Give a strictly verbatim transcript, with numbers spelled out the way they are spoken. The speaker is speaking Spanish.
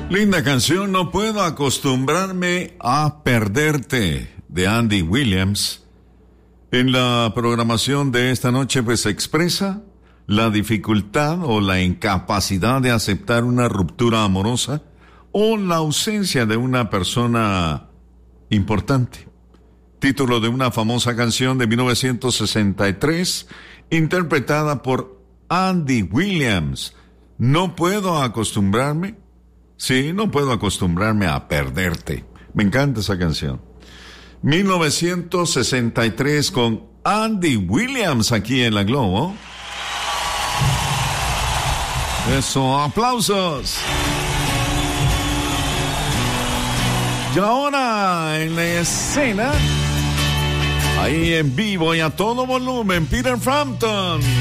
Linda canción, No puedo acostumbrarme a perderte, de Andy Williams. En la programación de esta noche pues se expresa la dificultad o la incapacidad de aceptar una ruptura amorosa o la ausencia de una persona importante. Título de una famosa canción de mil novecientos sesenta y tres, interpretada por Andy Williams. No puedo acostumbrarme, sí, no puedo acostumbrarme a perderte. Me encanta esa canción. mil novecientos sesenta y tres con Andy Williams aquí en La Globo. Eso, aplausos. Y ahora en la escena, ahí en vivo y a todo volumen, Peter Frampton.